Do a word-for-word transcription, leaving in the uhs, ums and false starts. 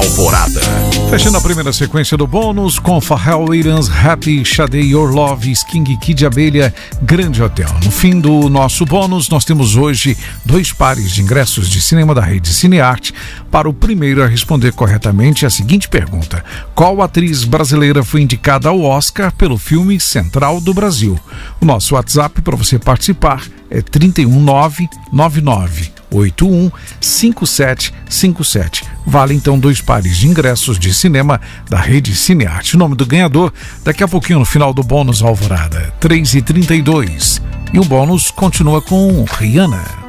Alvorada. Fechando a primeira sequência do bônus com Pharrell Williams, Happy, Sade, Your Love, Sking, Kid Abelha, Grande Hotel. No fim do nosso bônus, nós temos hoje dois pares de ingressos de cinema da rede Cinearte para o primeiro a responder corretamente a seguinte pergunta: qual atriz brasileira foi indicada ao Oscar pelo filme Central do Brasil? O nosso WhatsApp para você participar é trinta e um nove nove nove oito um cinco sete cinco sete. Vale então dois pares de ingressos de cinema da rede Cinearte. O nome do ganhador daqui a pouquinho no final do bônus Alvorada, três e trinta e dois. E o bônus continua com Rihanna.